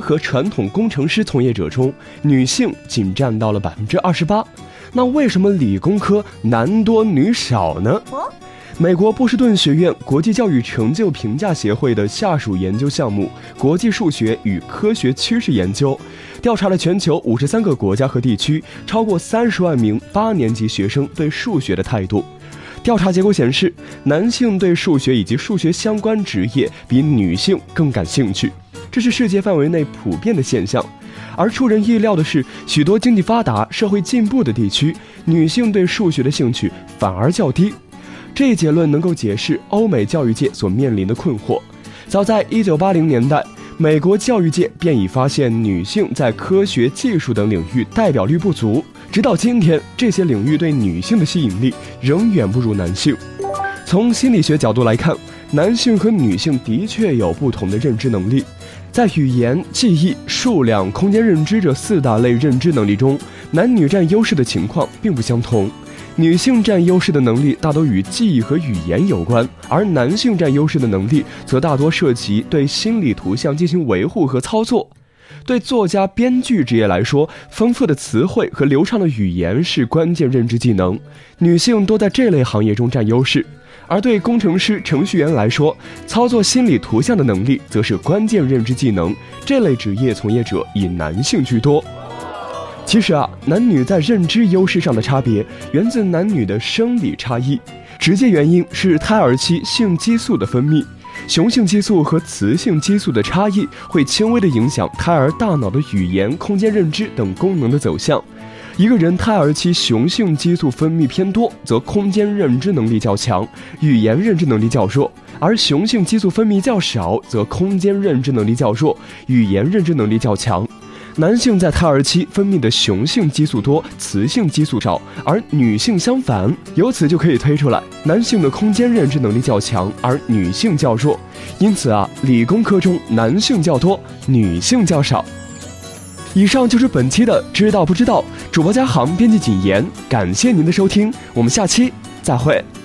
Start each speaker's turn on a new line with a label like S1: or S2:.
S1: 和传统工程师从业者中，女性仅占到了28%。那为什么理工科男多女少呢？美国波士顿学院国际教育成就评价协会的下属研究项目《国际数学与科学趋势研究》调查了全球53个国家和地区超过30万名8年级学生对数学的态度。调查结果显示，男性对数学以及数学相关职业比女性更感兴趣，这是世界范围内普遍的现象。而出人意料的是，许多经济发达、社会进步的地区，女性对数学的兴趣反而较低。这一结论能够解释欧美教育界所面临的困惑。早在1980年代，美国教育界便已发现女性在科学技术等领域代表率不足，直到今天，这些领域对女性的吸引力仍远不如男性。从心理学角度来看，男性和女性的确有不同的认知能力。在语言、记忆、数量、空间认知这4大类认知能力中，男女占优势的情况并不相同。女性占优势的能力大多与记忆和语言有关，而男性占优势的能力则大多涉及对心理图像进行维护和操作。对作家、编剧职业来说，丰富的词汇和流畅的语言是关键认知技能，女性多在这类行业中占优势。而对工程师、程序员来说，操作心理图像的能力则是关键认知技能，这类职业从业者以男性居多。其实男女在认知优势上的差别源自男女的生理差异，直接原因是胎儿期性激素的分泌。雄性激素和雌性激素的差异会轻微地影响胎儿大脑的语言、空间认知等功能的走向。一个人胎儿期雄性激素分泌偏多，则空间认知能力较强，语言认知能力较弱；而雄性激素分泌较少，则空间认知能力较弱，语言认知能力较强。男性在胎儿期分泌的雄性激素多，雌性激素少，而女性相反。由此就可以推出来，男性的空间认知能力较强，而女性较弱。因此理工科中男性较多，女性较少。以上就是本期的知道不知道，主播嘉航，编辑谨言，感谢您的收听，我们下期再会。